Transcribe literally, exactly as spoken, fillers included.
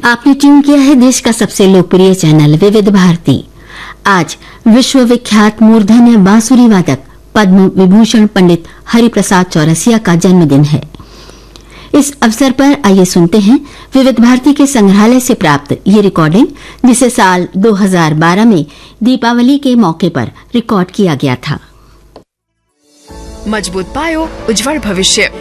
आपने ट्यून किया है देश का सबसे लोकप्रिय चैनल विविध भारती। आज विश्व विख्यात मूर्धन्य बांसुरी वादक पद्म विभूषण पंडित हरिप्रसाद चौरसिया का जन्मदिन है। इस अवसर पर आइए सुनते हैं विविध भारती के संग्रहालय से प्राप्त ये रिकॉर्डिंग, जिसे साल दो हज़ार बारह में दीपावली के मौके पर रिकॉर्ड किया गया था। मजबूत पायो, उज्जवल भविष्य।